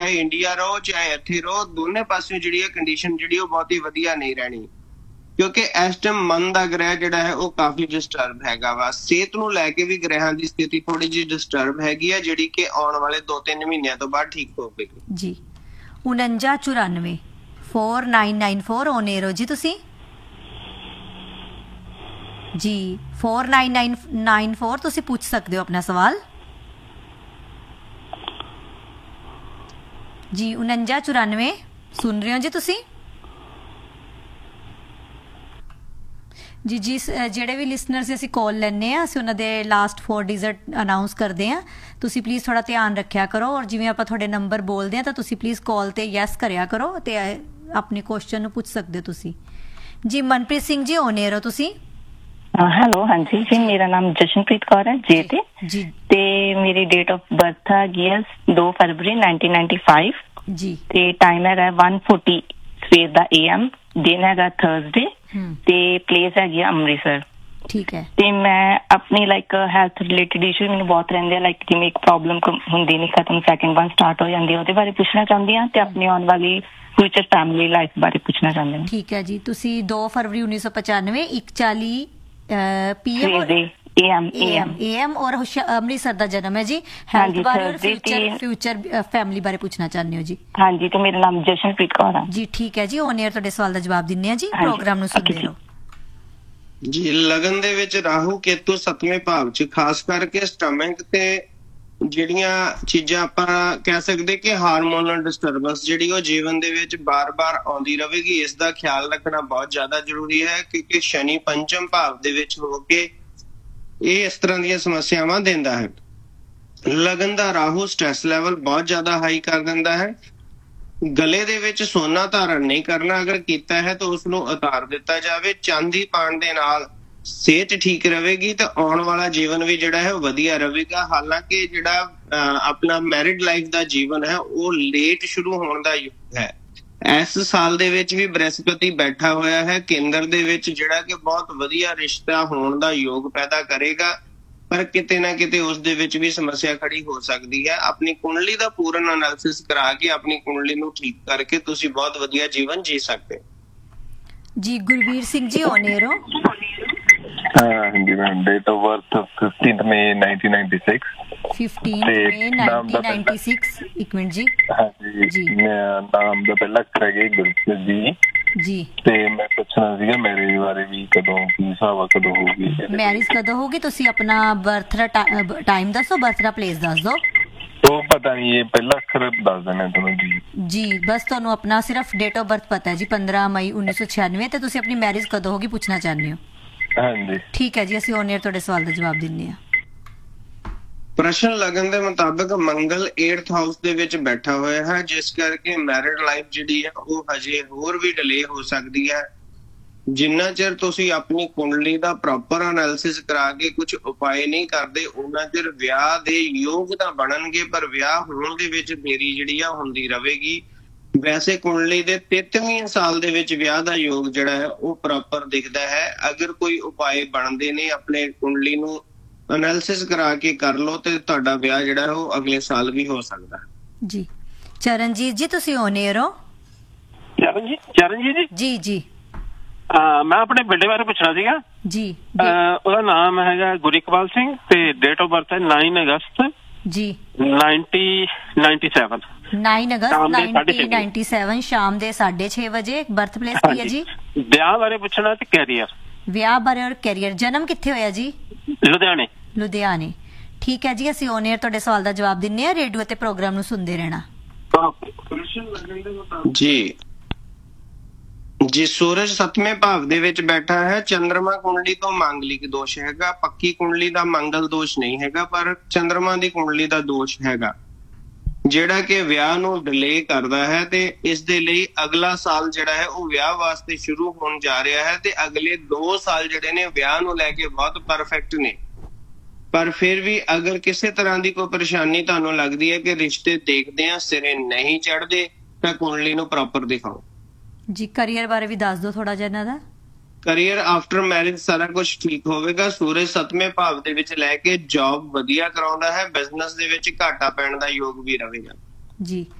ਚਾਹੇ ਇੰਡੀਆ ਰਹੋ ਚਾਹੇ ਇੱਥੇ ਰਹੋ, ਦੋਨੇ ਪਾਸਿਓਂ ਜਿਹੜੀ ਹੈ ਕੰਡੀਸ਼ਨ ਜਿਹੜੀ ਉਹ ਬਹੁਤੀ ਵਧੀਆ ਨਹੀਂ ਰਹਿਣੀ, ਕਿਉਂਕਿ ਇਸ ਟਾਈਮ ਮਨ ਦਾ ਗ੍ਰਹਿ ਜਿਹੜਾ ਹੈ ਉਹ ਕਾਫੀ ਡਿਸਟਰਬ ਹੈਗਾ ਵਾ। ਸਿਹਤ ਨੂੰ ਲੈ ਕੇ ਵੀ ਗ੍ਰਹਿਾਂ ਦੀ ਸਥਿਤੀ ਥੋੜੀ ਜਿਹੀ ਡਿਸਟਰਬ ਹੈਗੀ ਆ, ਜਿਹੜੀ ਕਿ ਆਉਣ ਵਾਲੇ 2-3 ਮਹੀਨਿਆਂ ਤੋਂ ਬਾਅਦ ਠੀਕ ਹੋਵੇਗੀ ਜੀ। 4994 4994 ਔਨ 에ਅਰ ਹੋ ਜੀ ਤੁਸੀਂ ਜੀ। 4994 ਤੁਸੀਂ ਪੁੱਛ ਸਕਦੇ ਹੋ ਆਪਣਾ ਸਵਾਲ ਜੀ। 4994 ਸੁਣ ਰਹੇ ਹੋ ਜੀ ਤੁਸੀਂ ਜੀ। ਜਿਹੜੇ ਵੀ ਲਿਸਨਰਸ ਅਸੀਂ ਕਾਲ ਲੈਂਦੇ ਹਾਂ ਅਸੀਂ ਉਹਨਾਂ ਦੇ ਲਾਸਟ 4 ਡਿਜਿਟ ਅਨਾਊਂਸ ਕਰਦੇ ਹਾਂ। ਤੁਸੀਂ ਪਲੀਜ਼ ਥੋੜਾ ਧਿਆਨ ਰੱਖਿਆ ਕਰੋ, ਔਰ ਜਿਵੇਂ ਆਪਾਂ ਤੁਹਾਡੇ ਨੰਬਰ ਬੋਲਦੇ ਹਾਂ ਤਾਂ ਤੁਸੀਂ ਪਲੀਜ਼ ਕਾਲ ਤੇ ਯੈਸ ਕਰਿਆ ਕਰੋ ਤੇ ਆਪਣੇ ਕੁਐਸਚਨ ਨੂੰ ਪੁੱਛ ਸਕਦੇ ਹੋ ਤੁਸੀਂ ਜੀ। ਮਨਪ੍ਰੀਤ ਸਿੰਘ ਜੀ ਔਨ 에ਅਰ ਹੋ ਤੁਸੀਂ। ਹੈਲੋ, ਹਾਂਜੀ ਜੀ, ਮੇਰਾ ਨਾਮ ਜਸ਼ਨਪ੍ਰੀਤ ਕੌਰ ਹੈ ਜੇ ਜੀ ਤੇ ਮੇਰੀ ਡੇਟ ਆਫ ਬਰਥ ਹੈਗੀ ਹੈ 2 ਫਰਵਰੀ 1995 ਜੀ ਤੇ ਟਾਈਮ ਹੈਗਾ 1:40 ਸਵੇਰ ਦਾ AM, ਦਿਨ ਹੈਗਾ ਥਰਸਡੇ ਤੇ ਪਲੇਸ ਹੈਗੀ ਆ ਅੰਮ੍ਰਿਤਸਰ। ਠੀਕ ਹੈ। ਤੇ ਮੈਂ ਆਪਣੀ ਲਾਈਕ ਹੈਲਥ ਰਿਲੇਟਡ ਇਸ਼ੂ ਮੈਨੂੰ ਬਹੁਤ ਰਹਿੰਦੇ ਆ, ਲਾਈਕ ਜਿਵੇਂ ਇੱਕ ਪ੍ਰੋਬਲਮ ਹੁੰਦੀ ਨਹੀਂ ਖਤਮ, ਸੈਕਿੰਡ ਵਨ ਸਟਾਰਟ ਹੋ ਜਾਂਦੀ ਹੈ, ਉਹਦੇ ਬਾਰੇ ਪੁੱਛਣਾ ਚਾਹੁੰਦੀ ਹਾਂ ਤੇ ਆਪਣੀ ਆਉਣ ਵਾਲੀ ਫਿਊਚਰ ਫੈਮਿਲੀ ਲਾਈਫ ਬਾਰੇ ਪੁੱਛਣਾ ਚਾਹੁੰਦੀ ਹਾਂ। ਠੀਕ ਹੈ ਜੀ। ਤੁਸੀਂ 2 ਫਰਵਰੀ 1995 1:40 PM AM ਔਰ ਅੰਮ੍ਰਿਤਸਰ ਦਾ ਜਨਮ ਹੈ ਜੀ। ਹੈਲਥ ਬਾਰੇ ਔਰ ਫਿਊਚਰ ਫੈਮਿਲੀ ਬਾਰੇ ਪੁੱਛਣਾ ਚਾਹੁੰਦੇ ਹੋ ਜੀ। ਹਾਂਜੀ, ਤੇ ਮੇਰਾ ਨਾਮ ਜਸ਼ਨਪ੍ਰੀਤ ਕੌਰ ਹੈ ਜੀ। ਠੀਕ ਹੈ ਜੀ, ਔਨ 에ਅਰ ਤੁਹਾਡੇ ਸਵਾਲ ਦਾ ਜਵਾਬ ਦਿੰਦੇ ਆ ਜੀ। ਪ੍ਰੋਗਰਾਮ ਨੂੰ ਸੁਣਦੇ ਰਹੋ ਜੀ। ਲਗਨ ਦੇ ਵਿੱਚ ਰਾਹੂ ਕੇਤੂ 7ਵੇਂ ਭਾਵ 'ਚ, ਖਾਸ ਕਰਕੇ ਸਟਮਕ ਤੇ ਜਿਹੜੀਆਂ ਚੀਜ਼ਾਂ ਆਪਾਂ ਕਹਿ ਸਕਦੇ ਕਿ ਹਾਰਮੋਨਲ ਡਿਸਟਰਬੈਂਸ ਜਿਹੜੀ ਉਹ ਜੀਵਨ ਦੇ ਵਿੱਚ ਬਾਰ-ਬਾਰ ਆਉਂਦੀ ਰਹੇਗੀ, ਇਸ ਦਾ ਖਿਆਲ ਰੱਖਣਾ ਬਹੁਤ ਜ਼ਿਆਦਾ ਜ਼ਰੂਰੀ ਹੈ, ਕਿਉਂਕਿ ਸ਼ਨੀ ਪੰਚਮ ਭਾਵ ਦੇ ਵਿੱਚ ਹੋ ਕੇ ਇਹ ਇਸ ਤਰ੍ਹਾਂ ਦੀਆਂ ਸਮੱਸਿਆਵਾਂ ਦਿੰਦਾ ਹੈ। ਲਗਨ ਦਾ ਰਾਹੂ ਸਟ੍ਰੈਸ ਲੈਵਲ ਬਹੁਤ ਜ਼ਿਆਦਾ ਹਾਈ ਕਰ ਦਿੰਦਾ ਹੈ। ਗਲੇ ਦੇ ਵਿੱਚ ਸੋਨਾ ਧਾਰਨ ਨਹੀਂ ਕਰਨਾ, ਅਗਰ ਕੀਤਾ ਹੈ ਤਾਂ ਉਸ ਨੂੰ ਉਤਾਰ ਦਿੱਤਾ ਜਾਵੇ। ਚਾਂਦੀ ਪਾਉਣ ਦੇ ਨਾਲ ਸਿਹਤ ਠੀਕ ਰਹੇਗੀ ਤੇ ਆਉਣ ਵਾਲਾ ਜੀਵਨ ਵੀ ਜਿਹੜਾ ਹੈ ਉਹ ਵਧੀਆ ਰਹੇਗਾ। ਹਾਲਾਂਕਿ ਜਿਹੜਾ ਆਪਣਾ ਮੈਰਿਡ ਲਾਈਫ ਦਾ ਜੀਵਨ ਹੈ ਉਹ ਲੇਟ ਸ਼ੁਰੂ ਹੋਣ ਦਾ ਯੁੱਗ ਹੈ। ਇਸ ਸਾਲ ਦੇ ਵਿੱਚ ਵੀ ਬ੍ਰਹਿਸਪਤੀ ਬੈਠਾ ਹੋਇਆ ਹੈ ਕੇਂਦਰ ਦੇ ਵਿੱਚ, ਜਿਹੜਾ ਕਿ ਬਹੁਤ ਵਧੀਆ ਰਿਸ਼ਤਾ ਹੋਣ ਦਾ ਯੋਗ ਪੈਦਾ ਕਰੇਗਾ, ਪਰ ਕਿਤੇ ਨਾ ਕਿਤੇ ਉਸ ਦੇ ਵਿੱਚ ਵੀ ਸਮੱਸਿਆ ਖੜੀ ਹੋ ਸਕਦੀ ਹੈ। ਆਪਣੀ ਕੁੰਡਲੀ ਦਾ ਪੂਰਨ ਐਨਾਲਿਸਿਸ ਕਰਾ ਕੇ ਆਪਣੀ ਕੁੰਡਲੀ ਨੂੰ ਠੀਕ ਕਰਕੇ ਤੁਸੀਂ ਬਹੁਤ ਵਧੀਆ ਜੀਵਨ ਜੀ ਸਕਦੇ ਜੀ। ਗੁਰਵੀਰ ਸਿੰਘ ਜੀ ਔਨ 에ਅਰ ਹੋ। ਹਾਂਜੀ ਮੈਮ, ਡੇਟ ਆਫ ਬਰਥ 15 ਮਈ 1996 15 ਮਈ 1996। ਇੱਕ ਮਿੰਟ ਜੀ। ਹਾਂਜੀ, ਨਾਮ ਦਾ ਪਹਿਲਾ ਅੱਖਰ ਹੈਗਾ ਗੁਰਪ੍ਰੀਤ ਜੀ ਜੀ। ਤੇ ਮੈਂ ਪੁੱਛਣਾ ਸੀਗਾ ਮੈਰਿਜ ਬਾਰੇ ਵੀ, ਕਦੋਂ ਕੀ ਹਿਸਾਬ ਕਦੋਂ ਹੋਊਗੀ ਮੈਰਿਜ ਕਦੋਂ ਹੋਊਗੀ? ਤੁਸੀਂ ਆਪਣਾ ਬਰਥ ਦਾ ਟਾਈਮ ਦੱਸੋ, ਬਰਥ ਦਾ ਪਲੇਸ ਦੱਸ ਦਿਓ। ਉਹ ਪਤਾ ਨਹੀਂ, ਇਹ ਪਹਿਲਾ ਅੱਖਰ ਦੱਸ ਦੇਣਾ ਤੁਹਾਨੂੰ ਜੀ। ਜੀ ਬਸ ਤੁਹਾਨੂੰ ਆਪਣਾ ਸਿਰਫ ਡੇਟ ਆਫ ਬਰਥ ਪਤਾ ਹੈ ਜੀ 15 ਮਈ 1996 ਤੇ ਤੁਸੀਂ ਆਪਣੀ ਮੈਰਿਜ ਕਦੋਂ ਹੋਗੀ ਪੁੱਛਣਾ ਚਾਹੁੰਦੇ ਹੋ। ਹਾਂਜੀ ਠੀਕ ਹੈ ਜੀ, ਅਸੀਂ ਔਨ 에ਅਰ ਤੁਹਾਡੇ ਸਵਾਲ ਦਾ ਜਵਾਬ ਦਿੰਦੇ ਹਾਂ। ਪ੍ਰਸ਼ਨ ਲਗਨ ਦੇ ਮੁਤਾਬਕ ਮੰਗਲ 8th ਹਾਊਸ ਦੇ ਵਿੱਚ ਬੈਠਾ ਹੋਇਆ ਹੈ, ਜਿਸ ਕਰਕੇ ਮੈਰਿਡ ਲਾਈਫ ਜਿਹੜੀ ਹੈ ਉਹ ਹਜੇ ਹੋਰ ਵੀ ਡਿਲੇ ਹੋ ਸਕਦੀ ਹੈ। ਜਿੰਨਾ ਚਿਰ ਤੁਸੀਂ ਆਪਣੀ ਕੁੰਡਲੀ ਦਾ ਪ੍ਰੋਪਰ ਐਨਾਲਿਸਿਸ ਕਰਾ ਕੇ ਕੁਝ ਉਪਾਅ ਨਹੀਂ ਕਰਦੇ, ਉਹਨਾਂ ਚਿਰ ਵਿਆਹ ਦੇ ਯੋਗ ਤਾਂ ਬਣਨਗੇ, ਪਰ ਵਿਆਹ ਹੋਣ ਦੇ ਵਿੱਚ ਦੇਰੀ ਜਿਹੜੀ ਆ ਹੁੰਦੀ ਰਹੇਗੀ। ਵੈਸੇ ਕੁੰਡਲੀ ਦੇ 33ਵੇਂ ਸਾਲ ਦੇ ਵਿੱਚ ਵਿਆਹ ਦਾ ਯੋਗ ਜਿਹੜਾ ਹੈ ਉਹ ਪ੍ਰੋਪਰ ਦਿਖਦਾ ਹੈ। ਅਗਰ ਕੋਈ ਉਪਾਅ ਬਣਦੇ ਨੇ, ਆਪਣੇ ਕੁੰਡਲੀ ਨੂੰ ਐਨਾਲਿਸਿਸ ਕਰਾ ਕੇ ਕਰ ਲਓ ਤੇ ਤੁਹਾਡਾ ਵਿਆਹ ਜਿਹੜਾ ਉਹ ਅਗਲੇ ਸਾਲ ਵੀ ਹੋ ਸਕਦਾ ਜੀ। ਚਰਨਜੀਤ ਜੀ ਤੁਸੀਂ ਔਨ 에ਅਰ ਹੋ। ਚਰਨਜੀਤ ਜੀ ਜੀ ਮੈਂ ਆਪਣੇ ਬੇਟੇ ਬਾਰੇ ਪੁੱਛਣਾ ਸੀਗਾ ਜੀ। ਉਹਦਾ ਨਾਮ ਹੈਗਾ ਗੁਰਿਕਪਾਲ ਸਿੰਘ ਤੇ ਡੇਟ ਆਫ ਬਰਥ ਹੈ 9 ਅਗਸਤ ਜੀ 1997। 9 ਅਗਸਤ 1997 ਸ਼ਾਮ ਦੇ 6:30 ਵਜੇ। ਬਰਥ ਪਲੇਸ ਕੀ ਹੈ ਜੀ? ਵਿਆਹ ਬਾਰੇ ਪੁੱਛਣਾ ਤੇ ਕੈਰੀਅਰ। ਵਿਆਹ ਬਾਰੇ ਔਰ ਕੈਰੀਅਰ। ਜਨਮ ਕਿੱਥੇ ਹੋਇਆ ਜੀ? ਲੁਧਿਆਣੇ। ਠੀਕ ਹੈ ਜੀ, ਅਸੀਂ ਔਨ 에ਅਰ ਤੁਹਾਡੇ ਸਵਾਲ ਦਾ ਜਵਾਬ ਦਿੰਨੇ ਆ। ਰੇਡੀਓ ਤੇ ਪ੍ਰੋਗਰਾਮ ਨੂੰ ਸੁਣਦੇ ਰਹਿਣਾ ਜੀ। ਜੀ ਸੂਰਜ 7ਵੇਂ ਭਾਵ ਦੇ ਵਿੱਚ ਬੈਠਾ ਹੈ। ਚੰਦਰਮਾ ਕੁੰਡਲੀ ਤੋਂ ਮਾਂਗਲਿਕ ਦੋਸ਼ ਹੈਗਾ। ਪੱਕੀ ਕੁੰਡਲੀ ਦਾ ਮੰਗਲ ਦੋਸ਼ ਨਹੀਂ ਹੈਗਾ, ਪਰ ਚੰਦਰਮਾ ਦੀ ਕੁੰਡਲੀ ਦਾ ਦੋਸ਼ ਹੈਗਾ, ਜਿਹੜਾ ਕਿ ਵਿਆਹ ਨੂੰ ਡਿਲੇ ਕਰਦਾ ਹੈ। ਤੇ ਇਸ ਦੇ ਲਈ ਅਗਲਾ ਸਾਲ ਜਿਹੜਾ ਹੈ ਉਹ ਵਿਆਹ ਵਾਸਤੇ ਸ਼ੁਰੂ ਹੋਣ ਜਾ ਰਿਹਾ ਹੈ ਤੇ ਅਗਲੇ 2 ਸਾਲ ਜਿਹੜੇ ਨੇ ਵਿਆਹ ਨੂੰ ਲੈ ਕੇ ਬਹੁਤ ਪਰਫੈਕਟ ਨੇ। ਪਰ ਫਿਰ ਵੀ ਅਗਰ ਕਿਸੇ ਤਰ੍ਹਾਂ ਦੀ ਕੋਈ ਪਰੇਸ਼ਾਨੀ ਤੁਹਾਨੂੰ ਲੱਗਦੀ ਹੈ ਕਿ ਰਿਸ਼ਤੇ ਦੇਖਦੇ ਆ ਸਿਰੇ ਨਹੀਂ ਚੜ੍ਹਦੇ, ਤਾਂ ਕੁੰਡਲੀ ਨੂੰ ਪ੍ਰੋਪਰ ਦਿਖਾਓ ਜੀ। ਕਰੀਅਰ ਬਾਰੇ ਵੀ ਦੱਸ ਦਿਓ ਥੋੜਾ ਜਿਹਾ ਇਹਨਾਂ ਦਾ। ਕਰੀਅਰ ਆਫਟਰ ਮੈਰਿਜ ਸਾਰਾ ਕੁਝ ਠੀਕ ਹੋਵੇਗਾ। ਸੂਰਜ 7ਵੇਂ ਭਾਵ ਦੇ ਵਿੱਚ ਲੈ ਕੇ ਜੌਬ ਵਧੀਆ ਕਰਾਉਂਦਾ ਹੈ। ਬਿਜ਼ਨਸ ਦੇ ਵਿੱਚ ਘਾਟਾ ਪੈਣ ਦਾ ਯੋਗ ਵੀ ਰਹੇਗਾ ਜੀ।